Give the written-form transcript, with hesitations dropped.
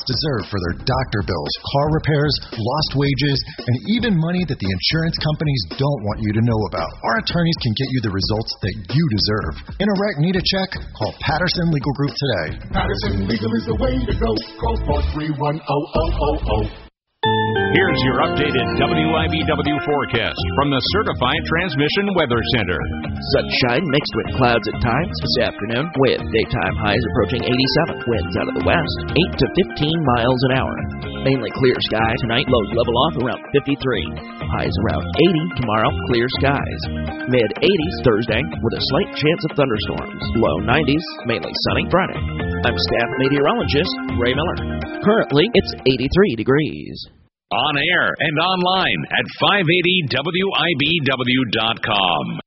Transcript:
deserve for their doctor bills, car repairs, lost wages, and even money that the insurance companies don't want you to know about. Our attorneys can get you the results that you deserve. In a wreck, need a check? Call Patterson Legal Group today. Patterson Legal is the way to go. Call 431-0000. Here's your updated WIBW forecast from the Certified Transmission Weather Center. Sunshine mixed with clouds at times this afternoon, with daytime highs approaching 87. Winds out of the west, 8 to 15 miles an hour. Mainly clear sky tonight, lows level off around 53. Highs around 80 tomorrow, clear skies. Mid-80s Thursday, with a slight chance of thunderstorms. Low 90s, mainly sunny Friday. I'm staff meteorologist Ray Miller. Currently, it's 83 degrees. On air and online at 580WIBW.com.